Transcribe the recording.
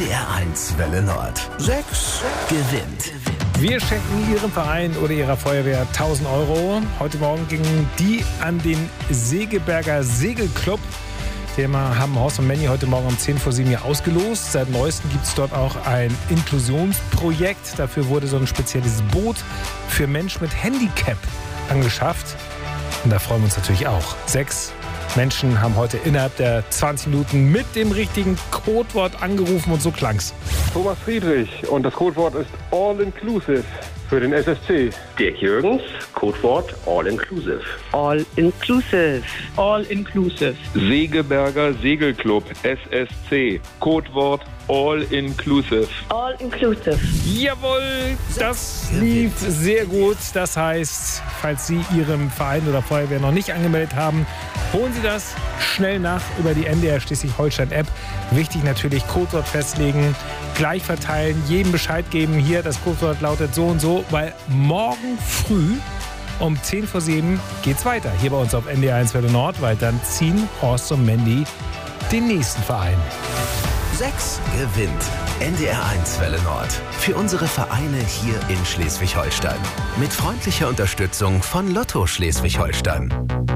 NDR1 Welle Nord. 6 gewinnt. Wir schenken Ihrem Verein oder Ihrer Feuerwehr 1000 Euro. Heute Morgen gingen die an den Segeberger Segelclub. Thema haben Horst und Manny heute Morgen um 10 vor 7 hier ausgelost. Seit neuestem gibt es dort auch ein Inklusionsprojekt. Dafür wurde so ein spezielles Boot für Menschen mit Handicap angeschafft. Und da freuen wir uns natürlich auch. 6 Menschen haben heute innerhalb der 20 Minuten mit dem richtigen Codewort angerufen und so klang's. Thomas Friedrich und das Codewort ist All Inclusive für den SSC. Dirk Jürgens, Codewort All Inclusive. All Inclusive. All Inclusive. Segeberger Segelclub SSC. Codewort All Inclusive. All Inclusive. Jawohl, das lief sehr gut. Das heißt, falls Sie Ihrem Verein oder Feuerwehr noch nicht angemeldet haben, holen Sie das schnell nach über die NDR Schleswig-Holstein-App. Wichtig natürlich, Codewort festlegen, gleich verteilen, jedem Bescheid geben. Hier, das Codewort lautet so und so, weil morgen früh um 10 vor 7 geht's weiter. Hier bei uns auf NDR1 Welle Nord, weil dann ziehen Horst und Mandy den nächsten Verein. 6 gewinnt. NDR1 Welle Nord. Für unsere Vereine hier in Schleswig-Holstein. Mit freundlicher Unterstützung von Lotto Schleswig-Holstein.